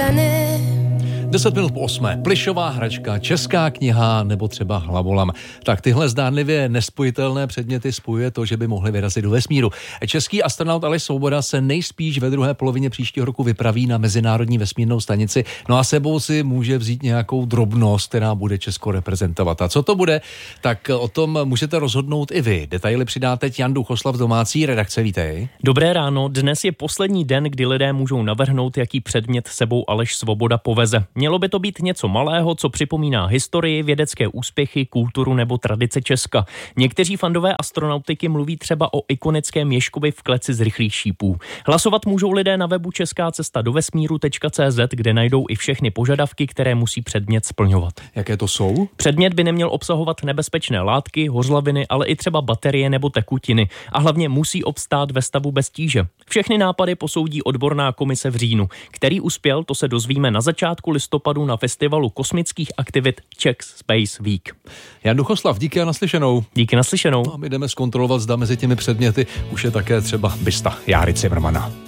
planet. 10 minut po 8. Plišová hračka, česká kniha nebo třeba hlavolam. Tak tyhle zdánlivě nespojitelné předměty spojuje to, že by mohly vyrazit do vesmíru. Český astronaut Aleš Svoboda se nejspíš ve druhé polovině příštího roku vypraví na Mezinárodní vesmírnou stanici. No a sebou si může vzít nějakou drobnost, která bude Česko reprezentovat. A co to bude? Tak o tom můžete rozhodnout i vy. Detaily přidá teď Jan Duchoslav z domácí redakce. Vítej. Dobré ráno. Dnes je poslední den, kdy lidé můžou navrhnout, jaký předmět sebou Aleš Svoboda poveze. Mělo by to být něco malého, co připomíná historii, vědecké úspěchy, kulturu nebo tradice Česka. Někteří fandové astronautiky mluví třeba o ikonickém Ježkovi v kleci z rychlých šípů. Hlasovat můžou lidé na webu českácesta-do-vesmíru.cz, kde najdou i všechny požadavky, které musí předmět splňovat. Jaké to jsou? Předmět by neměl obsahovat nebezpečné látky, hořlaviny, ale i třeba baterie nebo tekutiny. A hlavně musí obstát ve stavu bez tíže. Všechny nápady posoudí odborná komise v říjnu. Který uspěl, to se dozvíme na začátku listopadu na festivalu kosmických aktivit Czech Space Week. Jan Duchoslav, díky a naslyšenou. Díky naslyšenou. No a my jdeme zkontrolovat, zda mezi těmi předměty už je také třeba bysta Járy Cimrmana.